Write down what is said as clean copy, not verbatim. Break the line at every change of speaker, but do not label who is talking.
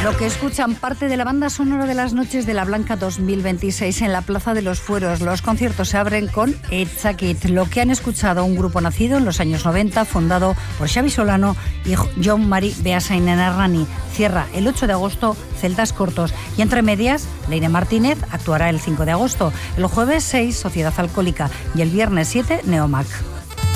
Lo que escuchan, parte de la banda sonora de las Noches de la Blanca 2026 en la Plaza de los Fueros. Los conciertos se abren con Etzakit. Lo que han escuchado, un grupo nacido en los años 90, fundado por Xabi Solano y Jon Mari Beasainarrani. Cierra el 8 de agosto Celtas Cortos. Y entre medias, Leire Martínez actuará el 5 de agosto. El jueves 6, Sociedad Alcohólica. Y el viernes 7, Neomac.